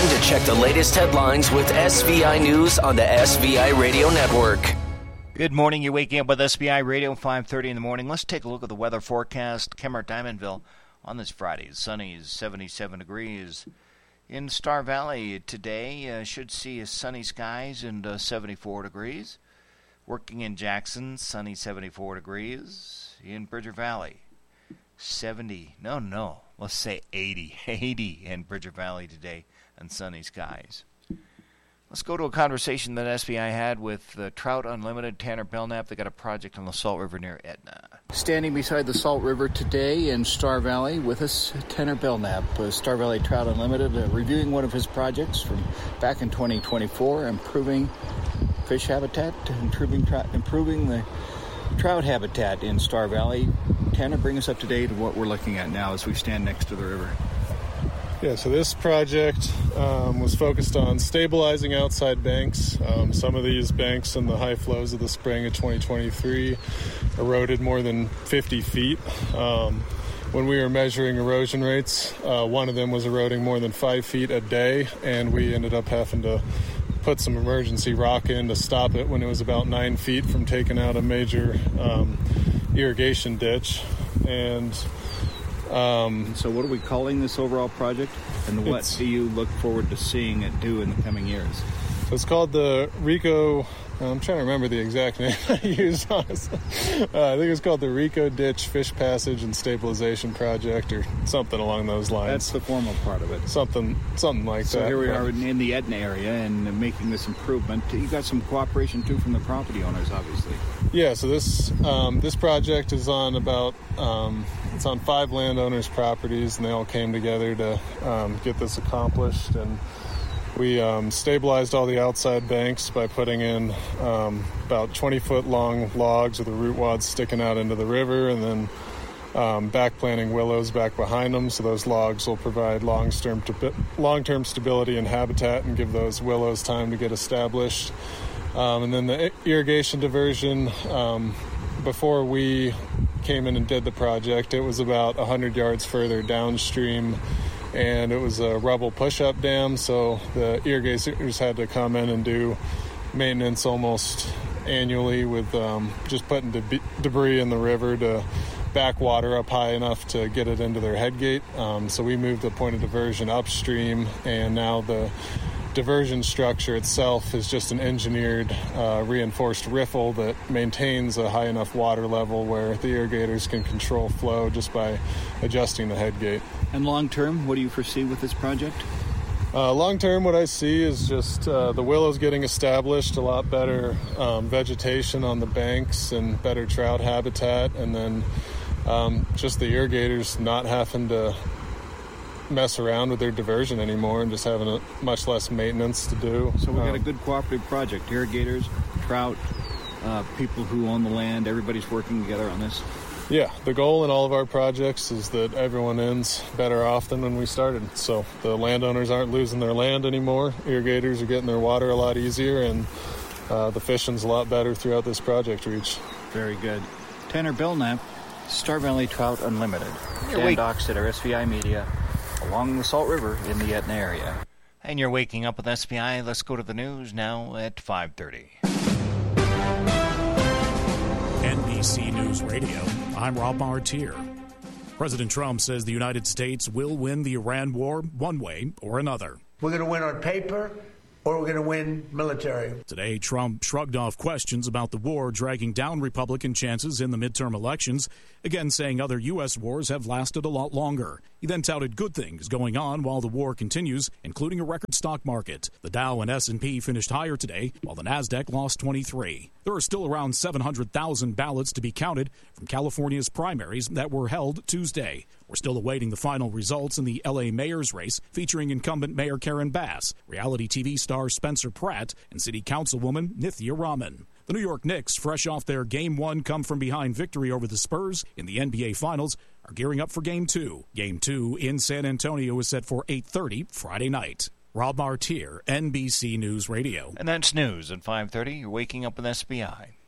time to check the latest headlines with SVI News on the SVI Radio Network. Good morning. You're waking up with SBI Radio, 5:30 in the morning. Let's take a look at the weather forecast. Kemmerer, Diamondville on this Friday. Sunny is 77 degrees. In Star Valley today, should see sunny skies and 74 degrees. Working in Jackson, sunny 74 degrees. In Bridger Valley, 80 in Bridger Valley today and sunny skies. Let's go to a conversation that SBI had with Trout Unlimited, Tanner Belknap. They got a project on the Salt River near Etna. Standing beside the Salt River today in Star Valley with us, Tanner Belknap, Star Valley Trout Unlimited, reviewing one of his projects from back in 2024, improving fish habitat, improving the trout habitat in Star Valley. Tanner, bring us up to date on what we're looking at now as we stand next to the river. Yeah, so this project was focused on stabilizing outside banks. Some of these banks in the high flows of the spring of 2023 eroded more than 50 feet. When we were measuring erosion rates, one of them was eroding more than 5 feet a day, and we ended up having to put some emergency rock in to stop it when it was about 9 feet from taking out a major irrigation ditch. And so what are we calling this overall project, and what do you look forward to seeing it do in the coming years? So it's called the Rico, I'm trying to remember the exact name I used, honestly. I think it's called the Rico Ditch Fish Passage and Stabilization Project, or something along those lines. That's the formal part of it. Something like that. So here we are in the Etna area and making this improvement. You got some cooperation, too, from the property owners, obviously. Yeah, so this project is on it's on 5 landowners' properties, and they all came together to get this accomplished. And we stabilized all the outside banks by putting in about 20-foot long logs with the root wads sticking out into the river, and then back planting willows back behind them, so those logs will provide long-term stability and habitat and give those willows time to get established. And then the irrigation diversion, before we came in and did the project, it was about 100 yards further downstream, and it was a rubble push-up dam, so the irrigators had to come in and do maintenance almost annually with just putting debris in the river to back water up high enough to get it into their head gate. So we moved the point of diversion upstream, and now the diversion structure itself is just an engineered reinforced riffle that maintains a high enough water level where the irrigators can control flow just by adjusting the head gate. And long term, what do you foresee with this project? Long term, what I see is just the willows getting established, a lot better vegetation on the banks and better trout habitat, and then just the irrigators not having to mess around with their diversion anymore and just having much less maintenance to do. So we've got a good cooperative project. Irrigators, trout, people who own the land, everybody's working together on this. Yeah, the goal in all of our projects is that everyone ends better off than when we started. So the landowners aren't losing their land anymore. Irrigators are getting their water a lot easier, and the fishing's a lot better throughout this project reach. Very good. Tanner Belknap, Star Valley Trout Unlimited. Dan Dockstader, SVI Media, along the Salt River in the Etna area. And you're waking up with SBI. Let's go to the news now at 5:30. NBC News Radio, I'm Rob Martier. President Trump says the United States will win the Iran war one way or another. We're going to win on paper, or we're going to win military. Today, Trump shrugged off questions about the war dragging down Republican chances in the midterm elections, again saying other U.S. wars have lasted a lot longer. He then touted good things going on while the war continues, including a record stock market. The Dow and S&P finished higher today, while the Nasdaq lost 23. There are still around 700,000 ballots to be counted from California's primaries that were held Tuesday. We're still awaiting the final results in the L.A. mayor's race, featuring incumbent Mayor Karen Bass, reality TV star Spencer Pratt, and City Councilwoman Nithya Raman. The New York Knicks, fresh off their Game 1 come-from-behind victory over the Spurs in the NBA Finals, are gearing up for Game 2. Game 2 in San Antonio is set for 8:30 Friday night. Rob Martier, NBC News Radio. And that's news at 5:30. You're waking up with SBI.